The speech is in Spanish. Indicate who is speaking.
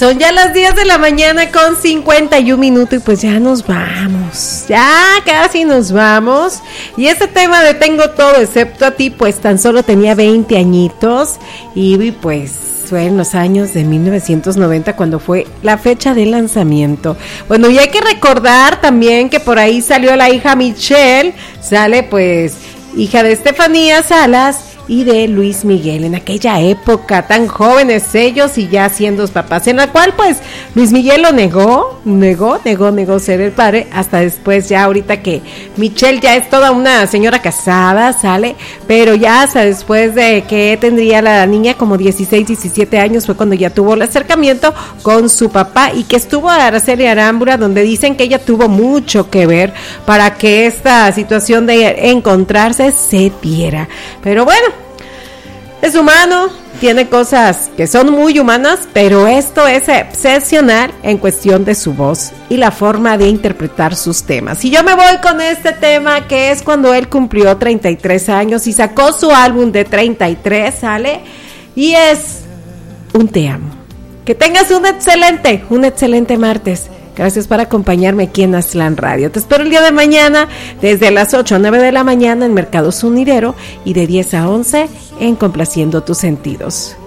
Speaker 1: Son ya las 10 de la mañana con 51 minutos y pues ya nos vamos, ya casi nos vamos. Y este tema de Tengo Todo Excepto a Ti, pues tan solo tenía 20 añitos y pues fue en los años de 1990 cuando fue la fecha de lanzamiento. Bueno, y hay que recordar también que por ahí salió la hija Michelle, sale pues hija de Estefanía Salas y de Luis Miguel, en aquella época tan jóvenes ellos y ya siendo papás, en la cual pues Luis Miguel lo negó ser el padre, hasta después ya ahorita que Michelle ya es toda una señora casada, sale, pero ya hasta después de que tendría la niña como 16, 17 años fue cuando ya tuvo el acercamiento con su papá y que estuvo a Araceli Arámbula, donde dicen que ella tuvo mucho que ver para que esta situación de encontrarse se diera, pero bueno, es humano, tiene cosas que son muy humanas, pero esto es excepcional en cuestión de su voz y la forma de interpretar sus temas. Y yo me voy con este tema que es cuando él cumplió 33 años y sacó su álbum de 33, ¿sale? Y es Un Te Amo. Que tengas un excelente martes. Gracias por acompañarme aquí en Aztlán Radio. Te espero el día de mañana desde las 8 a 9 de la mañana en Mercado Sonidero y de 10 a 11 en Complaciendo Tus Sentidos.